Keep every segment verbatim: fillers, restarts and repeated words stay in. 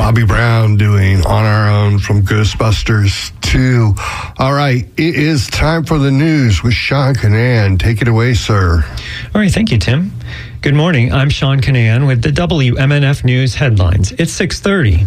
Bobby Brown doing On Our Own from Ghostbusters two. All right, it is time for the news with Sean Kinane. Take it away, sir. All right, thank you, Tim. Good morning. I'm Sean Kinane with the W M N F News headlines. It's six thirty.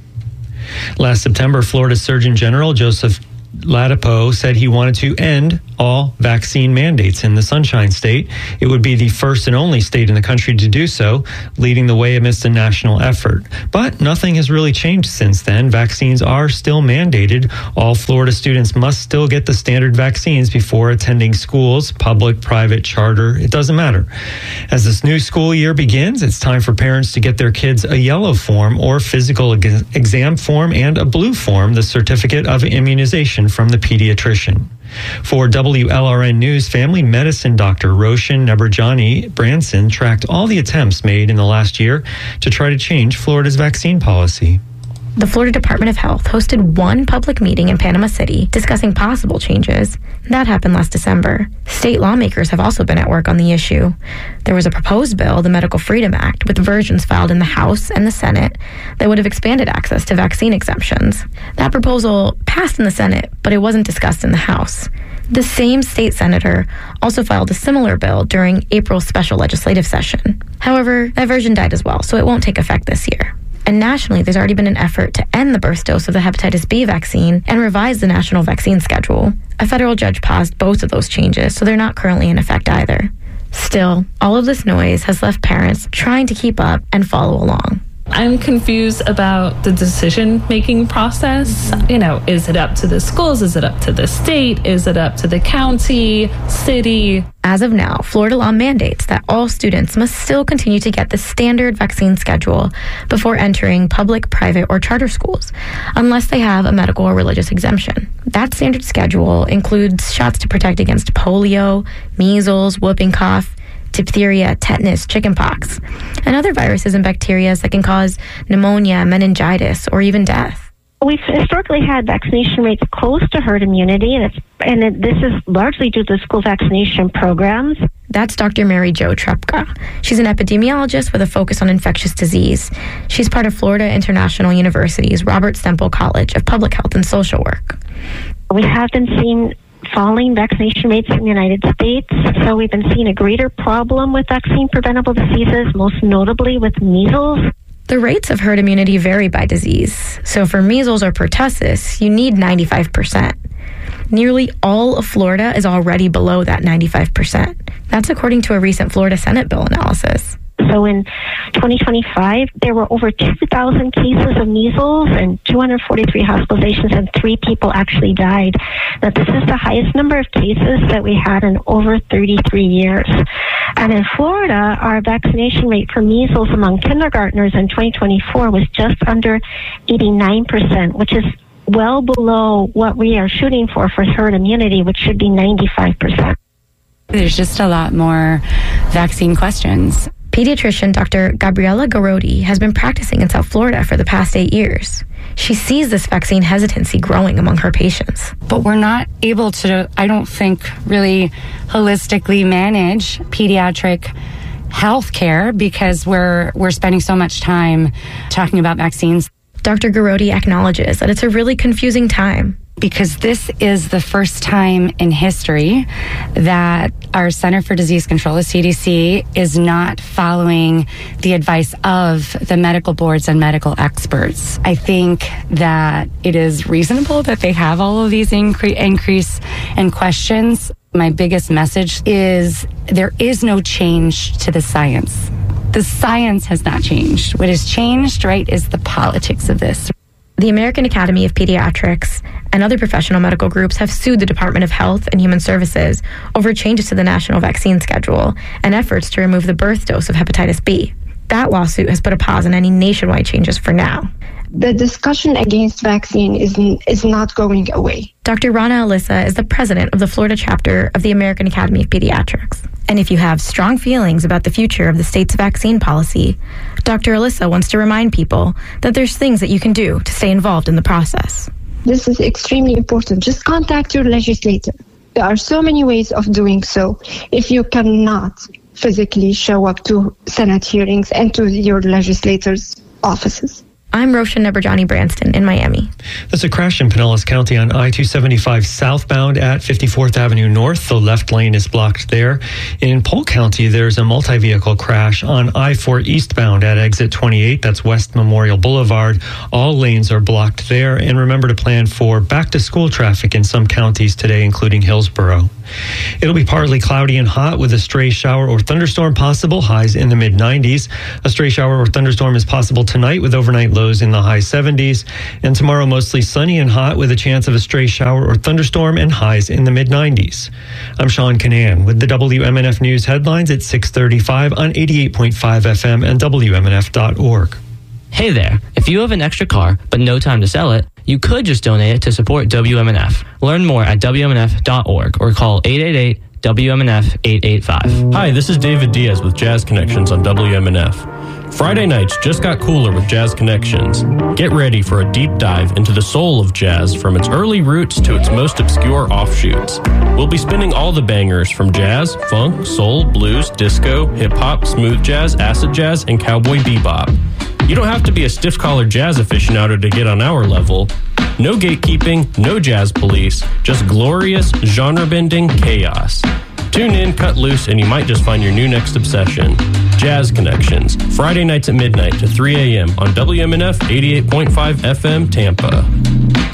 Last September, Florida Surgeon General Joseph Ladapo said he wanted to end all vaccine mandates in the Sunshine State. It would be the first and only state in the country to do so, leading the way amidst a national effort. But nothing has really changed since then. Vaccines are still mandated. All Florida students must still get the standard vaccines before attending schools, public, private, charter. It doesn't matter. As this new school year begins, it's time for parents to get their kids a yellow form or physical exam form and a blue form, the certificate of immunization from the pediatrician. For W L R N News, family medicine doctor Roshan Neberjani Branson tracked all the attempts made in the last year to try to change Florida's vaccine policy. The Florida Department of Health hosted one public meeting in Panama City discussing possible changes. That happened last December. State lawmakers have also been at work on the issue. There was a proposed bill, the Medical Freedom Act, with versions filed in the House and the Senate that would have expanded access to vaccine exemptions. That proposal passed in the Senate, but it wasn't discussed in the House. The same state senator also filed a similar bill during April's special legislative session. However, that version died as well, so it won't take effect this year. And nationally, there's already been an effort to end the birth dose of the hepatitis B vaccine and revise the national vaccine schedule. A federal judge paused both of those changes, so they're not currently in effect either. Still, all of this noise has left parents trying to keep up and follow along. I'm confused about the decision-making process. You know, is it up to the schools? Is it up to the state? Is it up to the county, city? As of now, Florida law mandates that all students must still continue to get the standard vaccine schedule before entering public, private, or charter schools, unless they have a medical or religious exemption. That standard schedule includes shots to protect against polio, measles, whooping cough, diphtheria, tetanus, chickenpox, and other viruses and bacteria that can cause pneumonia, meningitis, or even death. We've historically had vaccination rates close to herd immunity, and, it's, and it, this is largely due to school vaccination programs. That's Doctor Mary Jo Trepka. She's an epidemiologist with a focus on infectious disease. She's part of Florida International University's Robert Semple College of Public Health and Social Work. We have been seeing falling vaccination rates in the United States, so we've been seeing a greater problem with vaccine-preventable diseases, most notably with measles. The rates of herd immunity vary by disease. So for measles or pertussis, you need ninety-five percent. Nearly all of Florida is already below that ninety-five percent. That's according to a recent Florida Senate bill analysis. So in twenty twenty-five, there were over two thousand cases of measles and two hundred forty-three hospitalizations, and three people actually died. Now, this is the highest number of cases that we had in over thirty-three years. And in Florida, our vaccination rate for measles among kindergartners in twenty twenty-four was just under eighty-nine percent, which is well below what we are shooting for for herd immunity, which should be ninety-five percent. There's just a lot more vaccine questions. Pediatrician Doctor Gabriela Garodi has been practicing in South Florida for the past eight years. She sees this vaccine hesitancy growing among her patients. But we're not able to, I don't think, really holistically manage pediatric health care because we're we're spending so much time talking about vaccines. Doctor Garodi acknowledges that it's a really confusing time. Because this is the first time in history that our Center for Disease Control, the C D C, is not following the advice of the medical boards and medical experts. I think that it is reasonable that they have all of these incre- increase and questions. My biggest message is there is no change to the science. The science has not changed. What has changed, right, is the politics of this. The American Academy of Pediatrics and other professional medical groups have sued the Department of Health and Human Services over changes to the national vaccine schedule and efforts to remove the birth dose of hepatitis B. That lawsuit has put a pause on any nationwide changes for now. The discussion against vaccine is, is not going away. Doctor Rana Alyssa is the president of the Florida chapter of the American Academy of Pediatrics. And if you have strong feelings about the future of the state's vaccine policy, Doctor Alyssa wants to remind people that there's things that you can do to stay involved in the process. This is extremely important. Just contact your legislator. There are so many ways of doing so. If you cannot physically show up to Senate hearings and to your legislators' offices. I'm Roshan Neberjani Branston in Miami. There's a crash in Pinellas County on I two seventy-five southbound at fifty-fourth Avenue North. The left lane is blocked there. In Polk County, there's a multi-vehicle crash on I four eastbound at exit twenty-eight. That's West Memorial Boulevard. All lanes are blocked there. And remember to plan for back-to-school traffic in some counties today, including Hillsborough. It'll be partly cloudy and hot with a stray shower or thunderstorm possible, highs in the mid nineties. A stray shower or thunderstorm is possible tonight with overnight lows in the high seventies. And tomorrow mostly sunny and hot with a chance of a stray shower or thunderstorm and highs in the mid nineties. I'm Sean Canan with the W M N F News headlines at six thirty-five on eighty-eight point five F M and W M N F dot org. Hey there, if you have an extra car but no time to sell it, you could just donate it to support W M N F. Learn more at W M N F dot org or call eight eight eight W M N F eight eight five. Hi, this is David Diaz with Jazz Connections on W M N F. Friday nights just got cooler with Jazz Connections. Get ready for a deep dive into the soul of jazz from its early roots to its most obscure offshoots. We'll be spinning all the bangers from jazz, funk, soul, blues, disco, hip-hop, smooth jazz, acid jazz, and cowboy bebop. You don't have to be a stiff-collared jazz aficionado to get on our level. No gatekeeping, no jazz police, just glorious, genre-bending chaos. Tune in, cut loose, and you might just find your new next obsession. Jazz Connections, Friday nights at midnight to three a.m. on W M N F eighty-eight point five F M Tampa.